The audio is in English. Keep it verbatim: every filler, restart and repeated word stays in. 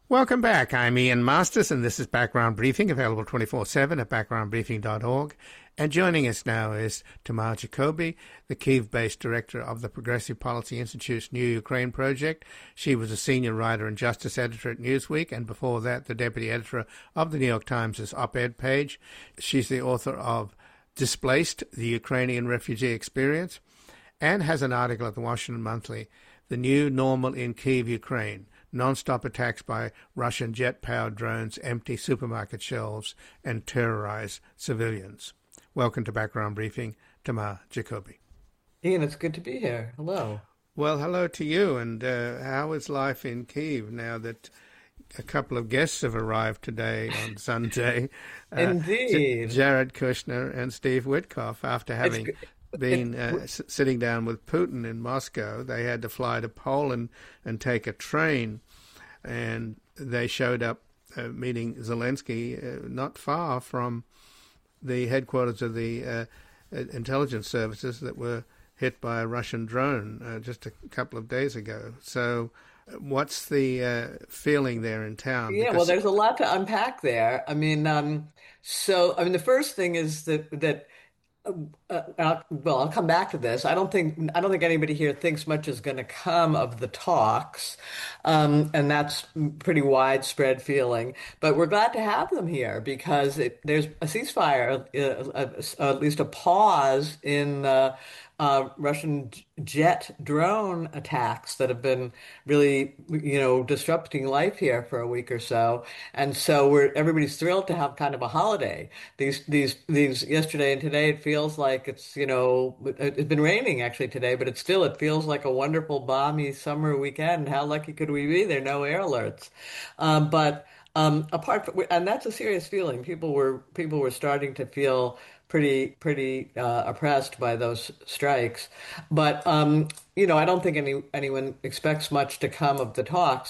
Welcome back. I'm Ian Masters, and this is Background Briefing, available twenty-four seven at background briefing dot org. And joining us now is Tamar Jacoby, the Kyiv-based director of the Progressive Policy Institute's New Ukraine Project. She was a senior writer and justice editor at Newsweek, and before that, the deputy editor of the New York Times' op-ed page. She's the author of Displaced, the Ukrainian Refugee Experience, and has an article at the Washington Monthly, The New Normal in Kyiv, Ukraine. Non-stop attacks by Russian jet-powered drones empty supermarket shelves and terrorize civilians. Welcome to Background Briefing, Tamar Jacoby. Ian, it's good to be here. Hello. Well, hello to you. And uh, how is life in Kyiv now that a couple of guests have arrived today on Sunday? Uh, Indeed. J- Jared Kushner and Steve Witkoff, after having been uh, s- sitting down with Putin in Moscow. They had to fly to Poland and take a train, and they showed up uh, meeting Zelensky uh, not far from the headquarters of the uh, intelligence services that were hit by a Russian drone uh, just a couple of days ago. So what's the uh, feeling there in town? Yeah, because well, there's a lot to unpack there. I mean, um, so, I mean, the first thing is that, that Uh, uh, well, I'll come back to this. I don't think I don't think anybody here thinks much is going to come of the talks, um, and that's pretty widespread feeling. But we're glad to have them here because it, there's a ceasefire, uh, uh, at least a pause in uh, uh, Russian jet drone attacks that have been really, you know, disrupting life here for a week or so. And so we're everybody's thrilled to have kind of a holiday. These these these yesterday and today it feels like it's, you know, it's been raining actually today, but it's still it feels like a wonderful balmy summer weekend. How lucky could we be? There are no air alerts, um, but. Um, apart from, and that's a serious feeling. People were people were starting to feel pretty pretty uh, oppressed by those strikes. But um, you know, I don't think any anyone expects much to come of the talks.